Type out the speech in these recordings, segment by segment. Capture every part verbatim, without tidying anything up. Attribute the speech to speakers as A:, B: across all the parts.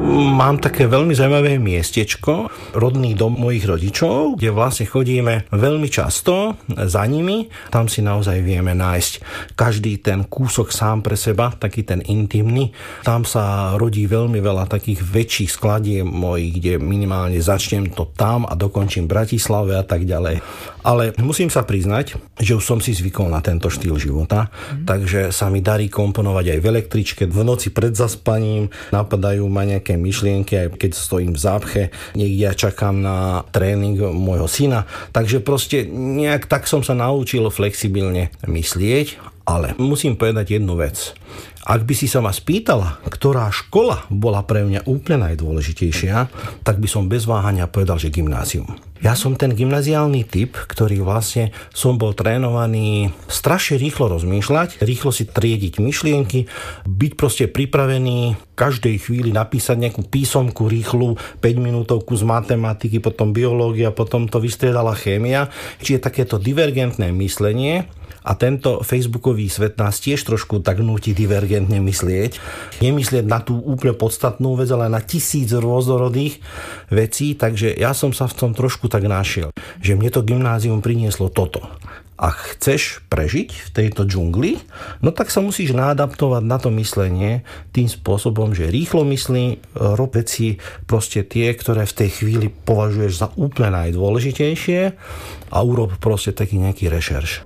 A: Mám také veľmi zaujímavé miestečko, rodný dom mojich rodičov, kde vlastne chodíme veľmi často za nimi. Tam si naozaj vieme nájsť každý ten kúsok sám pre seba, taký ten intimný. Tam sa rodí veľmi veľa takých väčších skladie mojich, kde minimálne začnem to tam a dokončím v Bratislave a tak ďalej. Ale musím sa priznať, že už som si zvykol na tento štýl života, mm. takže sa mi darí komponovať aj v električke. V noci pred zaspaním napadajú ma nejaké myšlienky, aj keď stojím v zápche, niekde ja čakám na tréning môjho syna. Takže proste nejak tak som sa naučil flexibilne myslieť, ale musím povedať jednu vec. Ak by si sa ma spýtala, ktorá škola bola pre mňa úplne najdôležitejšia, tak by som bez váhania povedal, že gymnázium. Ja som ten gymnaziálny typ, ktorý vlastne som bol trénovaný strašne rýchlo rozmýšľať, rýchlo si triediť myšlienky, byť proste pripravený každej chvíli napísať nejakú písomku rýchlu, päť minútovku z matematiky, potom biológia, potom to vystriedala chémia. Čiže takéto divergentné myslenie. A tento facebookový svet nás tiež trošku tak núti divergentne myslieť. Nemyslieť na tú úplne podstatnú vec, ale na tisíc rôznorodých vecí. Takže ja som sa v tom trošku tak našiel, že mne to gymnázium prinieslo toto. Ak chceš prežiť v tejto džungli, no tak sa musíš naadaptovať na to myslenie tým spôsobom, že rýchlo myslí, rob veci proste tie, ktoré v tej chvíli považuješ za úplne najdôležitejšie a urob proste taký nejaký rešerš.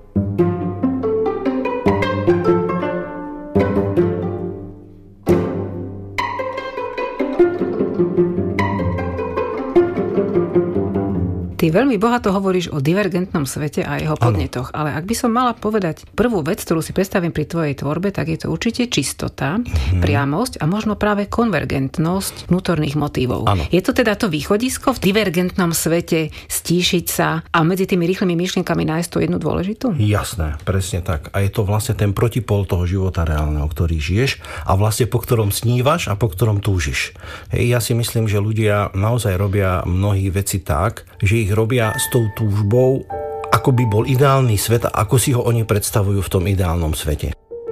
B: Ty veľmi bohato hovoríš o divergentnom svete a jeho podnetoch, ano. Ale ak by som mala povedať prvú vec, ktorú si predstavím pri tvojej tvorbe, tak je to určite čistota, hmm. priamosť a možno práve konvergentnosť vnútorných motívov. Ano. Je to teda to východisko v divergentnom svete stíšiť sa a medzi tými rýchlymi myšlienkami nájsť tú jednu dôležitú?
A: Jasné, presne tak. A je to vlastne ten protipol toho života reálneho, ktorý žiješ a vlastne po ktorom snívaš a po ktorom túžiš. Hej, ja si myslím, že ľudia naozaj robia mnohých veci tak, že ich robia s tou túžbou, ako by bol ideálny svet a ako si ho oni predstavujú v tom ideálnom svete.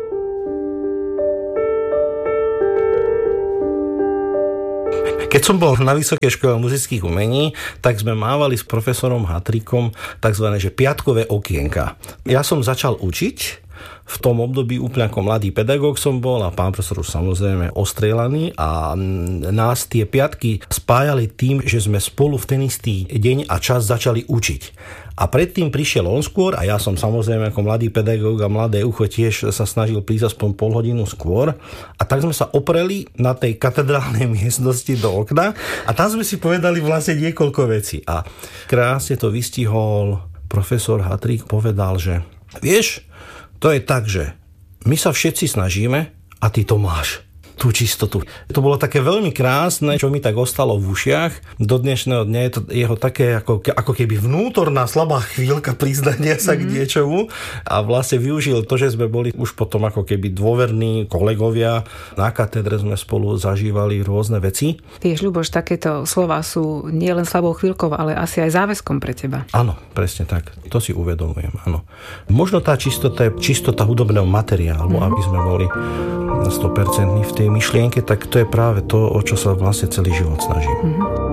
A: Keď som bol na Vysokej škole muzických umení, tak sme mávali s profesorom Hatríkom takzvané že piatkové okienka. Ja som začal učiť. V tom období úplne ako mladý pedagóg som bol a pán profesor už samozrejme ostrieľaný a nás tie piatky spájali tým, že sme spolu v ten istý deň a čas začali učiť. A predtým prišiel on skôr a ja som samozrejme ako mladý pedagóg a mladé ucho tiež sa snažil prísť aspoň pol hodinu skôr. A tak sme sa opreli na tej katedrálnej miestnosti do okna a tam sme si povedali vlastne niekoľko vecí. A krásne to vystihol profesor Hatrík, povedal, že vieš, to je tak, že my sa všetci snažíme a ty to máš. Tú čistotu. To bolo také veľmi krásne, čo mi tak ostalo v ušiach. Do dnešného dňa je to jeho také ako, ako keby vnútorná slabá chvíľka priznania sa mm-hmm. k niečomu a vlastne využil to, že sme boli už potom ako keby dôverní kolegovia. Na katedre sme spolu zažívali rôzne veci.
B: Vieš, Ľuboš, takéto slová sú nielen slabou chvíľkou, ale asi aj záväzkom pre teba.
A: Áno, presne tak. To si uvedomujem, áno. Možno tá čistota je čistota hudobného materiálu, mm-hmm. aby sme boli sto percent v tej myšlienke, tak to je práve to, o čo sa vlastne celý život snažím. Mm-hmm.